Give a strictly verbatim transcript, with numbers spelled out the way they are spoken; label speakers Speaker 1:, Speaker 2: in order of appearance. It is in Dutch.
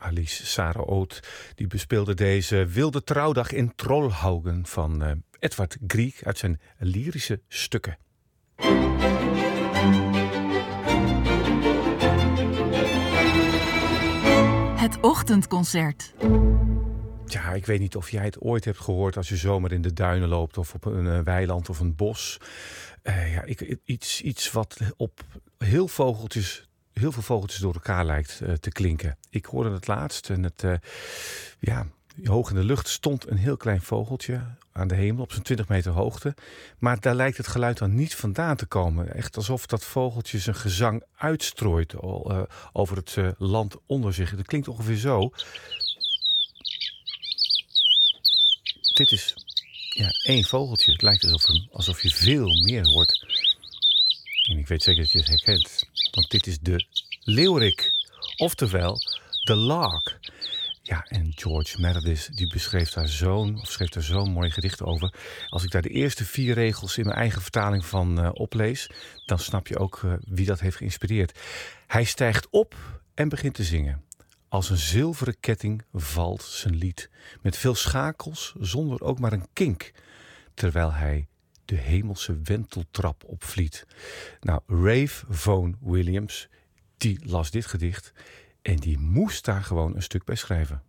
Speaker 1: Alice Sarah Oud die bespeelde deze wilde trouwdag in Trollhaugen van uh, Edvard Grieg uit zijn lyrische stukken.
Speaker 2: Het ochtendconcert.
Speaker 1: Ja, ik weet niet of jij het ooit hebt gehoord als je zomaar in de duinen loopt of op een uh, weiland of een bos. Uh, ja, ik, iets, iets wat op heel vogeltjes, heel veel vogeltjes door elkaar lijkt uh, te klinken. Ik hoorde het laatst en het, uh, ja, hoog in de lucht stond een heel klein vogeltje aan de hemel op zo'n twintig meter hoogte. Maar daar lijkt het geluid dan niet vandaan te komen. Echt alsof dat vogeltje zijn gezang uitstrooit uh, over het uh, land onder zich. Dat klinkt ongeveer zo. Dit is ja, één vogeltje. Het lijkt alsof, hem, alsof je veel meer hoort. En ik weet zeker dat je het herkent. Want dit is de leeuwerik. Oftewel, de lark. Ja, en George Meredith die beschreef daar zo'n, of schreef daar zo'n mooi gedicht over. Als ik daar de eerste vier regels in mijn eigen vertaling van uh, oplees, dan snap je ook uh, wie dat heeft geïnspireerd. Hij stijgt op en begint te zingen. Als een zilveren ketting valt zijn lied, met veel schakels, zonder ook maar een kink, terwijl hij de hemelse wenteltrap opvliet. Nou, Ralph Vaughan Williams, die las dit gedicht en die moest daar gewoon een stuk bij schrijven.